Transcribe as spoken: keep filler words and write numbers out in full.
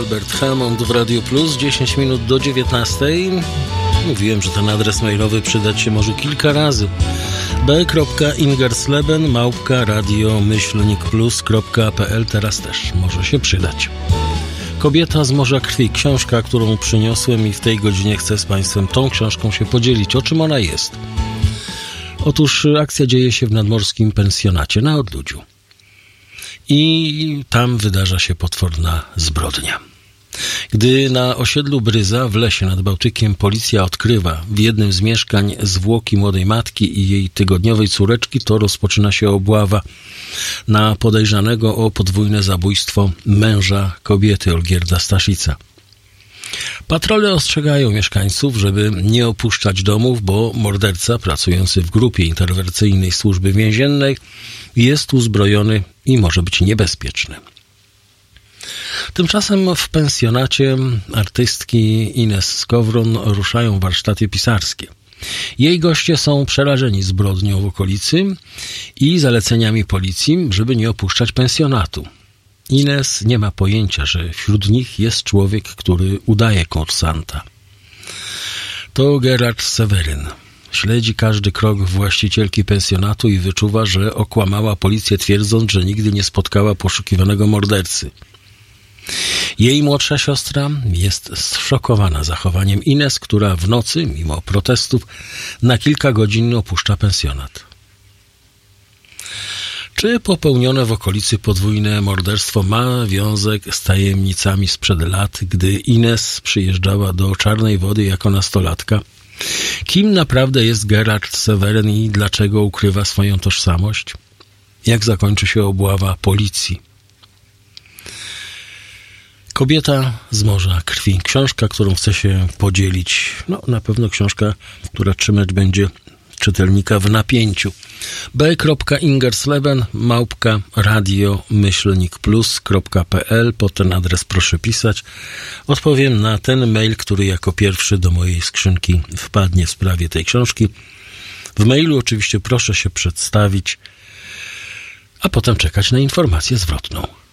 Albert Hammond w Radio Plus, dziesięć minut do dziewiętnastej. Mówiłem, że ten adres mailowy przydać się może kilka razy. b kropka ingersleben małpka radio myślnik plus kropka p l. Teraz też może się przydać. Kobieta z Morza Krwi, książka, którą przyniosłem i w tej godzinie chcę z Państwem tą książką się podzielić. O czym ona jest? Otóż akcja dzieje się w nadmorskim pensjonacie na Odludziu. I tam wydarza się potworna zbrodnia. Gdy na osiedlu Bryza w lesie nad Bałtykiem policja odkrywa w jednym z mieszkań zwłoki młodej matki i jej tygodniowej córeczki, to rozpoczyna się obława na podejrzanego o podwójne zabójstwo męża kobiety Olgierda Staszica. Patrole ostrzegają mieszkańców, żeby nie opuszczać domów, bo morderca pracujący w grupie interwencyjnej służby więziennej jest uzbrojony i może być niebezpieczny. Tymczasem w pensjonacie artystki Ines Skowron ruszają warsztaty pisarskie. Jej goście są przerażeni zbrodnią w okolicy i zaleceniami policji, żeby nie opuszczać pensjonatu. Ines nie ma pojęcia, że wśród nich jest człowiek, który udaje kursanta. To Gerard Seweryn. Śledzi każdy krok właścicielki pensjonatu i wyczuwa, że okłamała policję, twierdząc, że nigdy nie spotkała poszukiwanego mordercy. Jej młodsza siostra jest zszokowana zachowaniem Ines, która w nocy, mimo protestów, na kilka godzin opuszcza pensjonat. Czy popełnione w okolicy podwójne morderstwo ma związek z tajemnicami sprzed lat, gdy Ines przyjeżdżała do Czarnej Wody jako nastolatka? Kim naprawdę jest Gerard Seweryn i dlaczego ukrywa swoją tożsamość? Jak zakończy się obława policji? Kobieta z Morza Krwi. Książka, którą chcę się podzielić. No, na pewno książka, która trzymać będzie czytelnika w napięciu. b kropka ingersleben małpka radio myślnik plus kropka p l. Po ten adres proszę pisać. Odpowiem na ten mail, który jako pierwszy do mojej skrzynki wpadnie w sprawie tej książki. W mailu oczywiście proszę się przedstawić, a potem czekać na informację zwrotną.